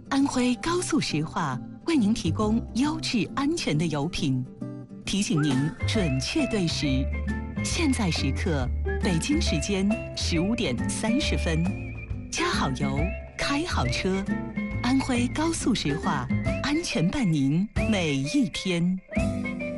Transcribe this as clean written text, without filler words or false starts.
安徽高速石化为您提供优质安全的油品，提醒您准确对时。现在时刻，北京时间15点30分，加好油，开好车。安徽高速石化，安全伴您每一天。